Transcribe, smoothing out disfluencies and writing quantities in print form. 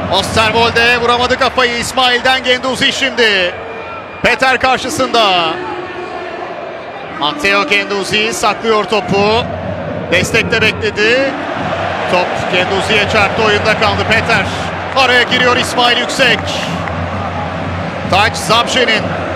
Osterwolde vuramadı kafayı. İsmail'den Guendouzi şimdi. Peter karşısında. Matteo Guendouzi saklıyor topu. Destekte bekledi. Top Guendouzi'ye çarptı, oyunda kaldı Peter. Araya giriyor İsmail Yüksek. Taç Zabşen'in.